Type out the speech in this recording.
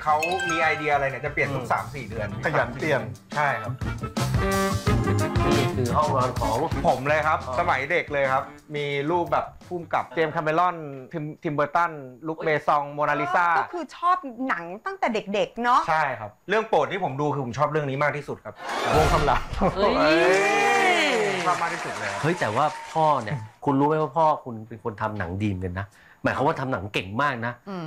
เขามีไอเดียอะไรเนี่ยจะเปลี่ยนทุก 3-4 เดือนขยันเปลี่ยนใช่ครับนี่คือห้องนอนของผมเลยครับ สมัยเด็กเลยครับ มีรูปแบบพุ่มกับเจมส์คาเมรอนทิมเบอร์ตันลุคเบซองโมนาลิซาก็คือชอบหนังตั้งแต่เด็กๆเนาะใช่ครับ เรื่องโปรดที่ผมดูคือผมชอบเรื่องนี้มากที่สุดครับวงคำรามเฮ้ยชอบมากที่สุดเลยครับเฮ้ยแต่ว่าพ่อเนี่ยคุณรู้ไหมว่าพ่อคุณเป็นคนทำหนังดีมกันนะหมายความว่าทำหนังเก่งมากนะ